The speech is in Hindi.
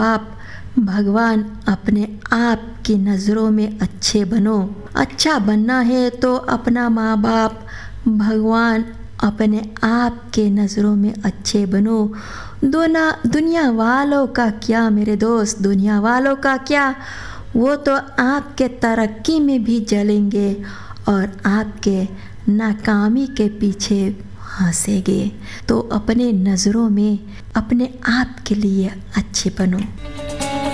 बाप भगवान अपने आप की नज़रों में अच्छे बनो। अच्छा बनना है तो अपना माँ बाप भगवान अपने आप के नज़रों में अच्छे बनो। दुनिया वालों का क्या मेरे दोस्त, दुनिया वालों का क्या, वो तो आपके तरक्की में भी जलेंगे और आपके नाकामी के पीछे हंसेंगे। तो अपने नज़रों में अपने आप के लिए अच्छे बनो।